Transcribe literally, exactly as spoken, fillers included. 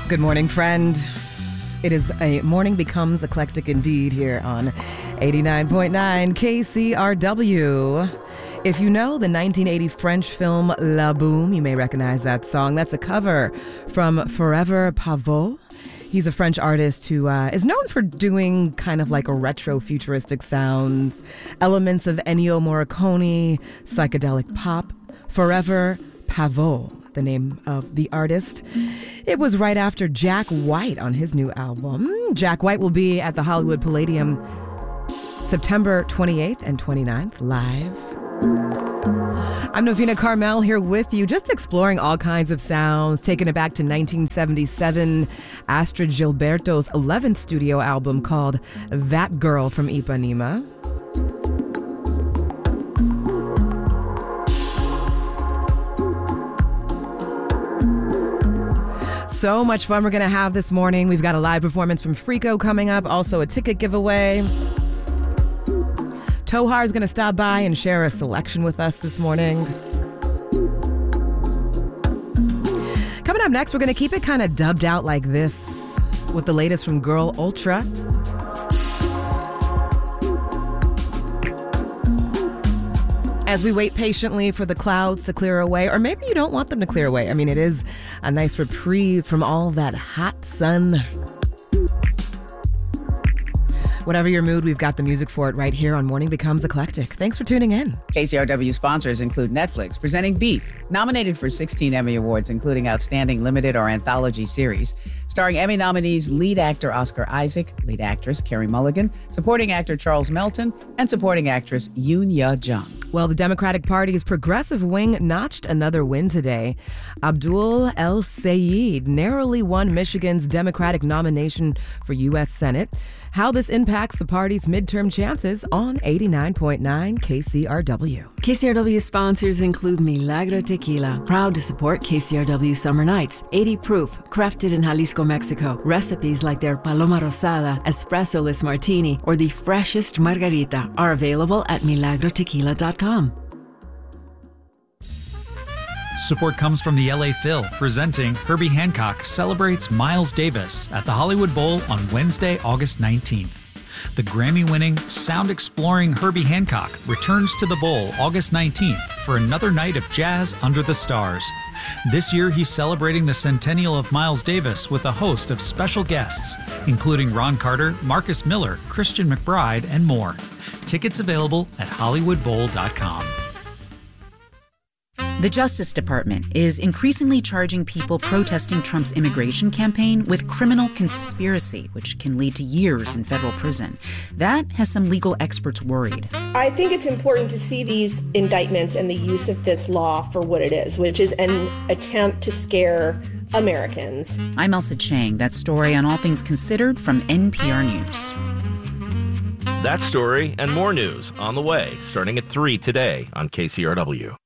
Good morning, friend. It is a morning becomes eclectic indeed here on eighty-nine point nine K C R W. If you know the nineteen eighty French film La Boum, you may recognize that song. That's a cover from Forever Pavot. He's a French artist who uh, is known for doing kind of like a retro futuristic sound, elements of Ennio Morricone, psychedelic pop. Forever Pavot, the name of the artist. It was right after Jack White on his new album. Jack White will be at the Hollywood Palladium September twenty-eighth and twenty-ninth live. I'm Novena Carmel here with you, just exploring all kinds of sounds, taking it back to nineteen seventy-seven, Astrid Gilberto's eleventh studio album called That Girl from Ipanema. So much fun we're going to have this morning. We've got a live performance from Freako coming up, also a ticket giveaway. Tohar is going to stop by and share a selection with us this morning. Coming up next, we're going to keep it kind of dubbed out like this with the latest from Girl Ultra. As we wait patiently for the clouds to clear away, or maybe you don't want them to clear away. I mean, it is a nice reprieve from all that hot sun. Whatever your mood, we've got the music for it right here on Morning Becomes Eclectic. Thanks for tuning in. K C R W sponsors include Netflix, presenting Beef, nominated for sixteen Emmy Awards, including Outstanding Limited or Anthology Series, starring Emmy nominees lead actor Oscar Isaac, lead actress Carey Mulligan, supporting actor Charles Melton, and supporting actress Yoon Ya Jung. Well, the Democratic Party's progressive wing notched another win today. Abdul El Sayed narrowly won Michigan's Democratic nomination for U S Senate. How this impacts the party's midterm chances on eighty-nine point nine K C R W. K C R W sponsors include Milagro Tequila, proud to support K C R W Summer Nights. eighty proof, crafted in Jalisco, Mexico. Recipes like their Paloma Rosada, Espresso-less Martini, or the freshest Margarita are available at milagro tequila dot com. Support comes from the L A Phil, presenting Herbie Hancock celebrates Miles Davis at the Hollywood Bowl on Wednesday, August nineteenth. The Grammy-winning, sound-exploring Herbie Hancock returns to the Bowl August nineteenth for another night of jazz under the stars. This year, he's celebrating the centennial of Miles Davis with a host of special guests, including Ron Carter, Marcus Miller, Christian McBride, and more. Tickets available at hollywood bowl dot com. The Justice Department is increasingly charging people protesting Trump's immigration campaign with criminal conspiracy, which can lead to years in federal prison. That has some legal experts worried. I think it's important to see these indictments and the use of this law for what it is, which is an attempt to scare Americans. I'm Elsa Chang. That story on All Things Considered from N P R News. That story and more news on the way, starting at three today on K C R W.